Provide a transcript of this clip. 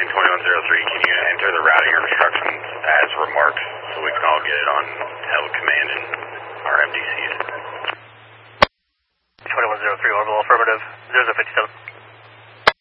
Plane 2103, can you enter the route of your instructions as remarks so we can all get it on Held Command and our MDCs? 2103, orbital affirmative, 0057.